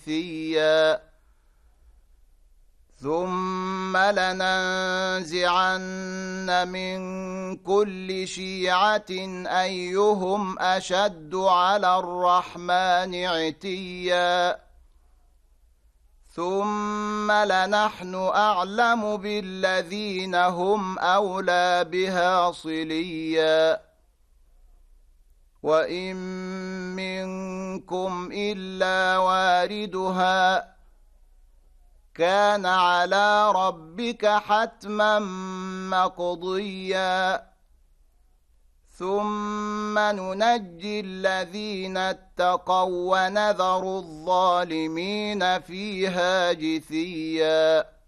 جثيا ثم لننزعن من كل شيعة أيهم أشد على الرحمن عتيا ثم لنحن أعلم بالذين هم أولى بها صليا وإن منكم إلا واردها كان على ربك حتما مقضيا ثم ننجي الذين اتقوا ونذر الظالمين فيها جثيا